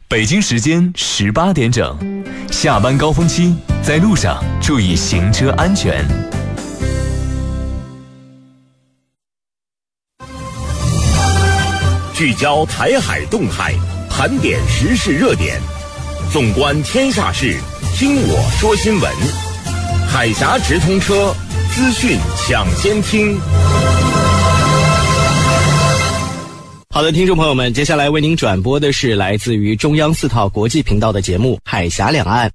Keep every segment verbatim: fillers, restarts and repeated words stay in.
北京时间十八点整，下班高峰期，在路上注意行车安全。 聚焦台海动态，盘点时事热点，纵观天下事，听我说新闻。海峡直通车，资讯抢先听。 好的，听众朋友们，接下来为您转播的是来自于中央四套国际频道的节目《海峡两岸》。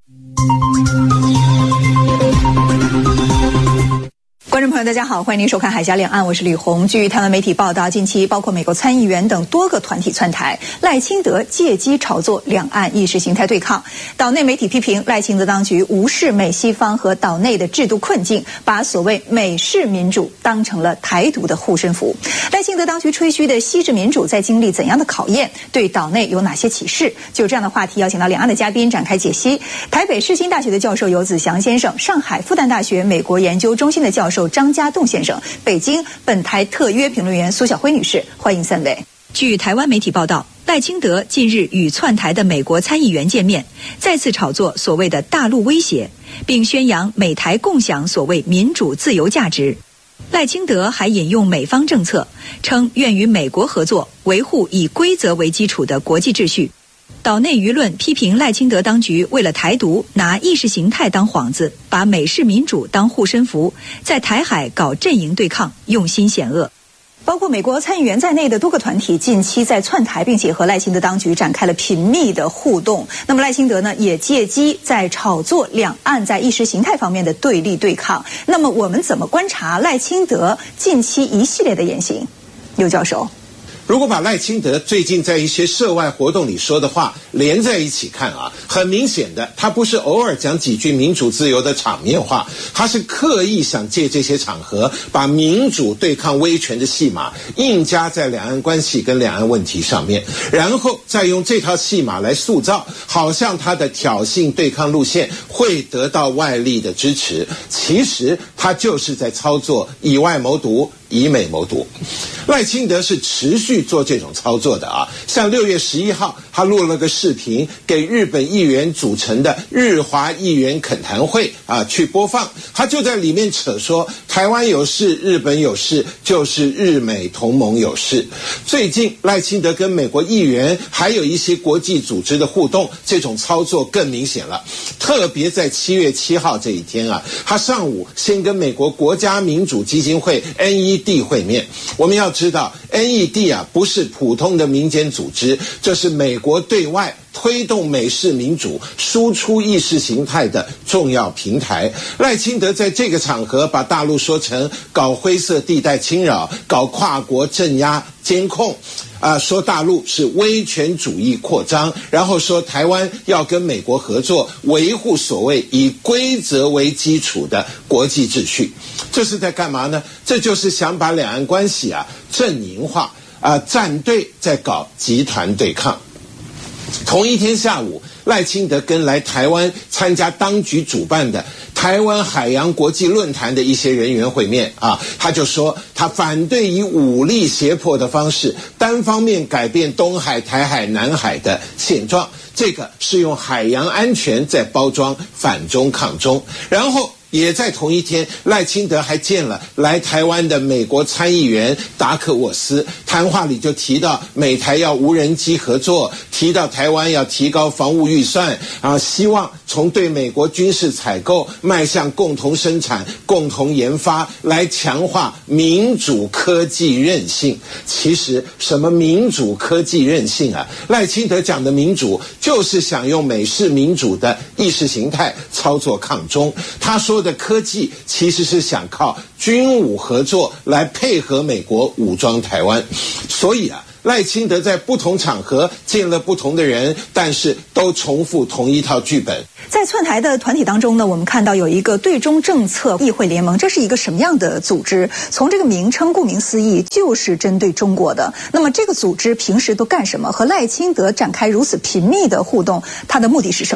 观众朋友大家好，欢迎您收看《海峡两岸》，我是吕红。据台湾媒体报道，近期包括美国参议员等多个团体窜台，赖清德借机炒作两岸意识形态对抗。岛内媒体批评赖清德当局无视美西方和岛内的制度困境，把所谓美式民主当成了台独的护身符。赖清德当局吹嘘的西式民主在经历怎样的考验？对岛内有哪些启示？就这样的话题，邀请到两岸的嘉宾展开解析。台北世新大学的教授游子祥先生，上海复旦大学美国研究中心的教授张家栋先生，北京本台特约评论员苏晓辉女士，欢迎三位。据台湾媒体报道，赖清德近日与窜台的美国参议员见面，再次炒作所谓的大陆威胁，并宣扬美台共享所谓民主自由价值。赖清德还引用美方政策，称愿与美国合作，维护以规则为基础的国际秩序。岛内舆论批评赖清德当局为了台独，拿意识形态当幌子，把美式民主当护身符，在台海搞阵营对抗，用心险恶。包括美国参议员在内的多个团体近期在窜台，并且和赖清德当局展开了频密的互动。那么赖清德呢，也借机在炒作两岸在意识形态方面的对立对抗。那么我们怎么观察赖清德近期一系列的言行？刘教授。 如果把赖清德最近在一些涉外活动里说的话连在一起看啊，很明显的，他不是偶尔讲几句民主自由的场面话，他是刻意想借这些场合把民主对抗威权的戏码硬加在两岸关系跟两岸问题上面，然后再用这套戏码来塑造，好像他的挑衅对抗路线会得到外力的支持。其实他就是在操作以外谋独，以美谋独。赖清德是持续做这种操作的啊，像六月十一号，他录了个视频给日本议员组成的日华议员恳谈会啊去播放，他就在里面扯说台湾有事，日本有事，就是日美同盟有事。最近赖清德跟美国议员还有一些国际组织的互动，这种操作更明显了。特别在七月七号这一天啊，他上午先跟美国国家民主基金会 N E D 会面。我们要知道 N E D 啊不是普通的民间组织，这是美国对外推动美式民主、输出意识形态的重要平台。赖清德在这个场合把大陆说成搞灰色地带侵扰、搞跨国镇压监控，啊，说大陆是威权主义扩张，然后说台湾要跟美国合作，维护所谓以规则为基础的国际秩序。这是在干嘛呢？这就是想把两岸关系啊阵营化，啊站队，在搞集团对抗。同一天下午，赖清德跟来台湾参加当局主办的台湾海洋国际论坛的一些人员会面啊，他就说他反对以武力胁迫的方式单方面改变东海、台海、南海的现状，这个是用海洋安全在包装反中抗中。然后也在同一天，赖清德还见了来台湾的美国参议员达克沃斯，谈话里就提到美台要无人机合作，提到台湾要提高防务预算啊，希望从对美国军事采购迈向共同生产、共同研发，来强化民主科技韧性。其实什么民主科技韧性啊？赖清德讲的民主就是想用美式民主的意识形态操作抗中。他说的科技其实是想靠军武合作来配合美国武装台湾。所以啊，赖清德在不同场合见了不同的人，但是都重复同一套剧本。 在窜台的团体当中呢，我们看到有一个对中政策议会联盟，这是一个什么样的组织？从这个名称顾名思义，就是针对中国的。那么这个组织平时都干什么？和赖清德展开如此频密的互动，它的目的是什么？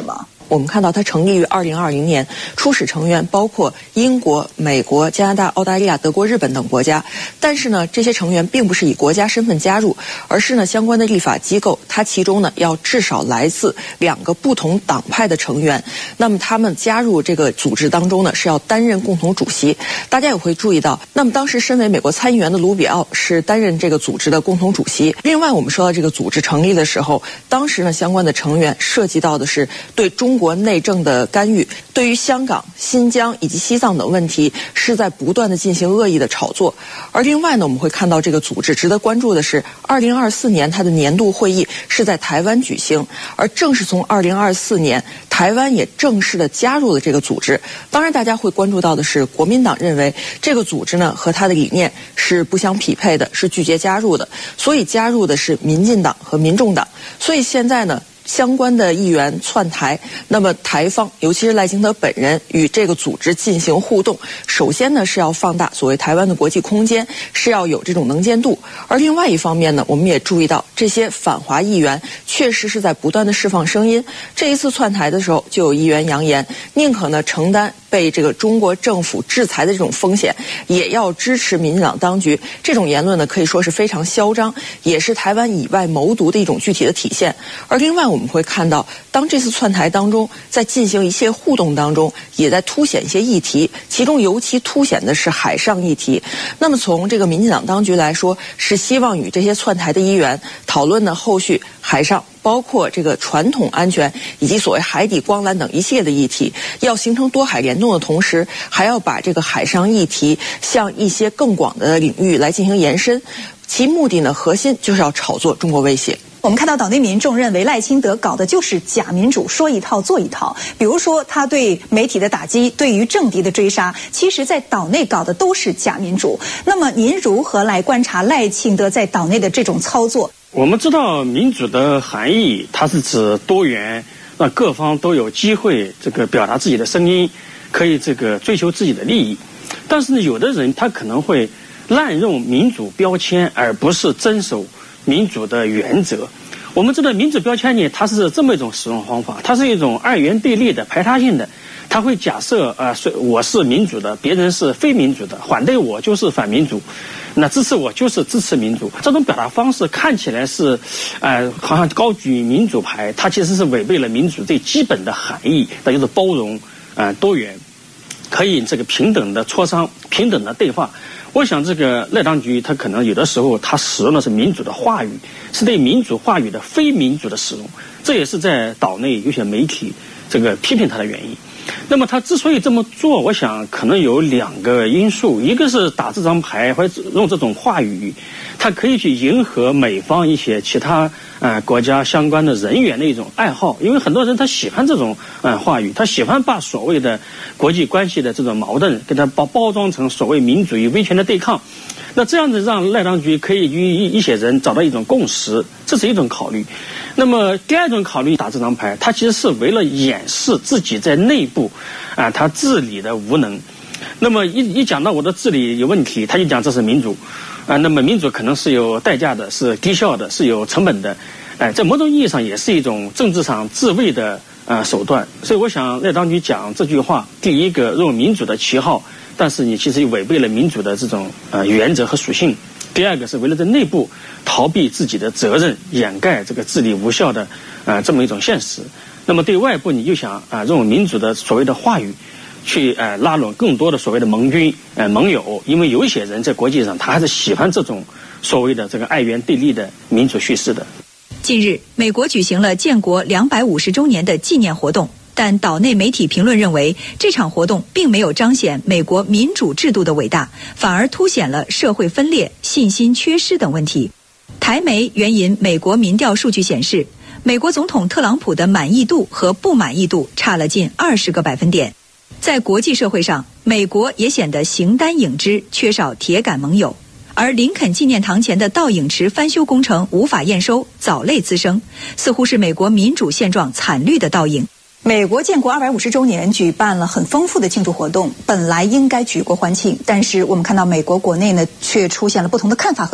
我们看到它成立于二零二零年，初始成员包括英国、美国、加拿大、澳大利亚、德国、日本等国家。但是呢，这些成员并不是以国家身份加入，而是呢相关的立法机构，它其中呢要至少来自两个不同党派的成员。那么他们加入这个组织当中呢，是要担任共同主席。大家也会注意到，那么当时身为美国参议员的卢比奥是担任这个组织的共同主席。另外，我们说到这个组织成立的时候，当时呢相关的成员涉及到的是对中国内政的干预，对于香港、新疆以及西藏等问题是在不断的进行恶意的炒作。而另外呢，我们会看到这个组织值得关注的是，二零二四年它的年度会议是在台湾举行，而正是从二零二四年，台湾也正式的加入了这个组织。当然，大家会关注到的是，国民党认为这个组织呢和它的理念是不相匹配的，是拒绝加入的，所以加入的是民进党和民众党。所以现在呢，相关的议员窜台，那么台方尤其是赖清德本人与这个组织进行互动，首先呢是要放大所谓台湾的国际空间，是要有这种能见度。而另外一方面呢，我们也注意到这些反华议员确实是在不断的释放声音。这一次窜台的时候，就有议员扬言，宁可呢承担被这个中国政府制裁的这种风险，也要支持民进党当局。这种言论呢可以说是非常嚣张，也是台湾以外谋独的一种具体的体现。而另外我们会看到，当这次窜台当中，在进行一切互动当中，也在凸显一些议题，其中尤其凸显的是海上议题。那么从这个民进党当局来说，是希望与这些窜台的议员讨论呢后续海上包括这个传统安全以及所谓海底光缆等一系列的议题，要形成多海联动的同时，还要把这个海上议题向一些更广的领域来进行延伸。其目的呢，核心就是要炒作中国威胁。 我们看到岛内民众认为赖清德搞的就是假民主，说一套做一套。比如说他对媒体的打击，对于政敌的追杀，其实在岛内搞的都是假民主。那么您如何来观察赖清德在岛内的这种操作？ 我们知道民主的含义，它是指多元，让各方都有机会这个表达自己的声音，可以这个追求自己的利益。但是呢，有的人他可能会滥用民主标签，而不是遵守民主的原则。我们知道民主标签呢，它是这么一种使用方法，它是一种二元对立的排他性的。它会假设呃，我是民主的，别人是非民主的，反对我就是反民主，那支持我就是支持民主。这种表达方式看起来是呃，好像高举民主牌，它其实是违背了民主最基本的含义，那就是包容呃多元，可以这个平等的磋商，平等的对话。我想这个赖当局他可能有的时候他使用的是民主的话语，是对民主话语的非民主的使用，这也是在岛内有些媒体这个批评他的原因。那么他之所以这么做，我想可能有两个因素，一个是打这张牌或者用这种话语，他可以去迎合美方一些其他呃国家相关的人员的一种爱好，因为很多人他喜欢这种呃话语，他喜欢把所谓的国际关系的这种矛盾给他包包装成所谓民主与威权的对抗。那这样子让赖当局可以与一些人找到一种共识，这是一种考虑。那么第二种考虑，打这张牌，它其实是为了掩饰自己在内部啊，他治理的无能。那么一一讲到我的治理有问题，他就讲这是民主啊。那么民主可能是有代价的，是低效的，是有成本的，哎，在某种意义上也是一种政治上自卫的呃手段。所以我想赖当局讲这句话，第一个用民主的旗号，但是你其实违背了民主的这种呃原则和属性。第二个是为了在内部逃避自己的责任，掩盖这个治理无效的呃这么一种现实。那么对外部你就想啊、呃、用民主的所谓的话语去呃拉拢更多的所谓的盟军呃盟友，因为有一些人在国际上他还是喜欢这种所谓的这个二元对立的民主叙事的。 近日，美国举行了建国两百五十周年的纪念活动。但岛内媒体评论认为，这场活动并没有彰显美国民主制度的伟大，反而凸显了社会分裂、信心缺失等问题。台媒援引美国民调数据显示，美国总统特朗普的满意度和不满意度差了近二十个百分点。在国际社会上，美国也显得形单影只，缺少铁杆盟友。而林肯纪念堂前的倒影池翻修工程无法验收，藻类滋生，似乎是美国民主现状惨绿的倒影。美国建国二百五十周年举办了很丰富的庆祝活动，本来应该举国欢庆，但是我们看到美国国内呢却出现了不同的看法和